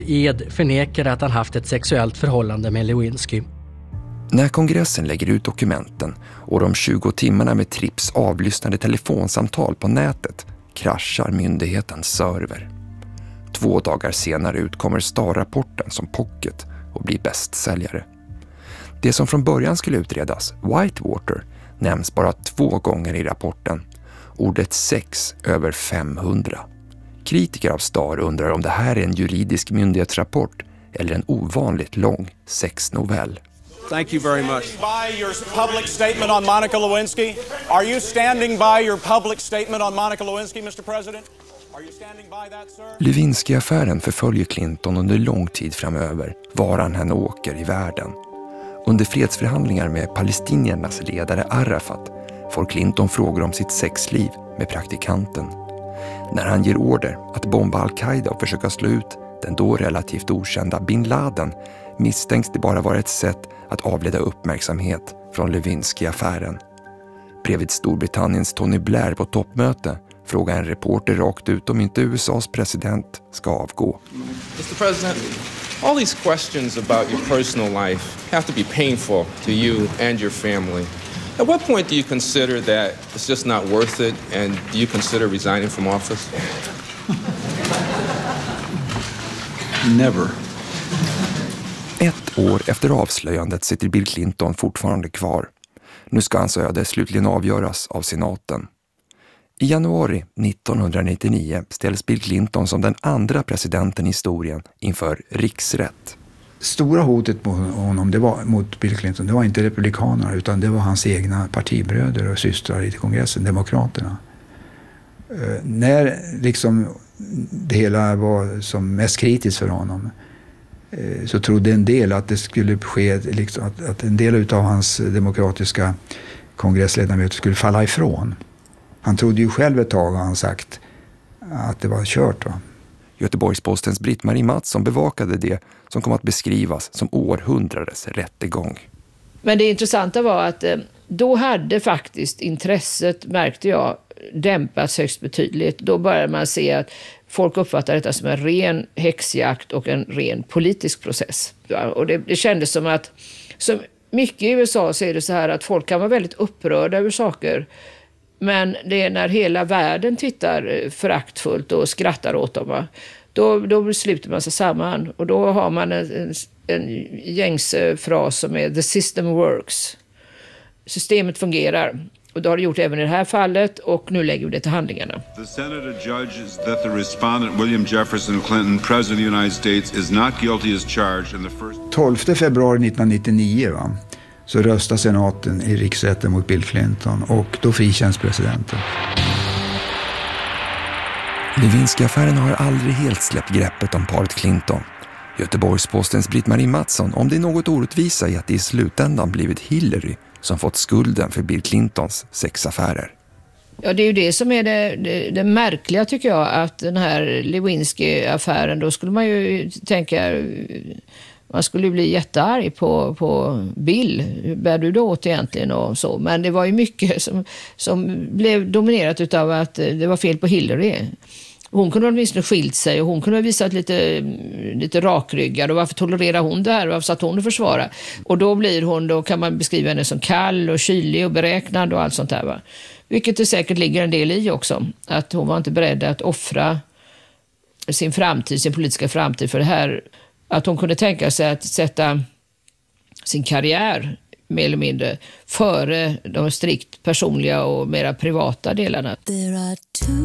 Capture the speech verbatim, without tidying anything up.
Ed förnekar att han haft ett sexuellt förhållande med Lewinsky. När kongressen lägger ut dokumenten och de tjugo timmarna med Tripps avlyssnade telefonsamtal på nätet kraschar myndighetens server. Två dagar senare utkommer Star-rapporten som pocket och blir bästsäljare. Det som från början skulle utredas, Whitewater, nämns bara två gånger i rapporten. Ordet sex över femhundra. Kritiker av Star undrar om det här är en juridisk myndighetsrapport eller en ovanligt lång sexnovell. Thank you very much. By your public statement on Monica Lewinsky? Are you standing by your public statement on Monica Lewinsky, mister President? Are you standing by that, sir? Lewinsky-affären förföljer Clinton under lång tid framöver, var han än åker i världen. Under fredsförhandlingar med palestiniernas ledare Arafat får Clinton frågor om sitt sexliv med praktikanten. När han ger order att bomba Al-Qaida och försöka slå ut den då relativt okända Bin Laden misstänks det bara vara ett sätt att avleda uppmärksamhet från Lewinsky-affären. Bredvid Storbritanniens Tony Blair på toppmöte frågar en reporter rakt ut om inte U S A:s president ska avgå. mister President, all these questions about your personal life have to be painful to you and your family. At what point do you consider that it's just not worth it, and do you consider resigning from office? Never. Ett år efter avslöjandet sitter Bill Clinton fortfarande kvar. Nu ska hans öde slutligen avgöras av senaten. I januari nittonhundranittionio ställs Bill Clinton som den andra presidenten i historien inför riksrätt. Stora hotet mot honom, det var, mot Bill Clinton, det var inte republikanerna utan det var hans egna partibröder och systrar i kongressen, demokraterna. Eh, när liksom det hela var som mest kritiskt för honom eh, så trodde en del att det skulle ske, liksom, att, att en del av hans demokratiska kongressledamöter skulle falla ifrån. Han trodde ju själv ett tag, har han sagt, att det var kört, va? Göteborgs-Postens Britt-Marie Mattsson bevakade det som kom att beskrivas som århundradets rättegång. Men det intressanta var att då hade faktiskt intresset, märkte jag, dämpats högst betydligt. Då började man se att folk uppfattade detta som en ren häxjakt och en ren politisk process. Och det, det kändes som att, som mycket i U S A så är det så här att folk kan vara väldigt upprörda över saker. Men det är när hela världen tittar föraktfullt och skrattar åt dem. Då, då sluter man sig samman. Och då har man en, en, en gängs fras som är "the system works". Systemet fungerar. Och det har det gjort även i det här fallet. Och nu lägger vi det till handlingarna. The Senate judges that the respondent William Jefferson Clinton, President of the United States, is not guilty as charged in the first... tolfte februari nittonhundranittionio, va? Så röstar senaten i riksrätten mot Bill Clinton och då frikänns presidenten. Lewinsky-affären har aldrig helt släppt greppet om paret Clinton. Göteborgs-Postens Britt-Marie Mattsson om det är något orättvisa i att det i slutändan blivit Hillary som fått skulden för Bill Clintons sexaffärer. Ja, det är ju det som är det, det, det märkliga tycker jag, att den här Lewinsky-affären, då skulle man ju tänka... Man skulle bli jättearg på, på Bill. Hur bär du då åt egentligen och så. Men det var ju mycket som, som blev dominerat utav att det var fel på Hillary. Hon kunde åtminstone skilt sig och hon kunde ha visat lite, lite rakryggad. Och varför tolererar hon det här? Varför satt hon att försvara? Och då blir hon, då kan man beskriva henne som kall och kylig och beräknad och allt sånt där, va? Vilket det säkert ligger en del i också. Att hon var inte beredd att offra sin framtid, sin politiska framtid för det här. Att hon kunde tänka sig att sätta sin karriär mer eller mindre före de strikt personliga och mera privata delarna.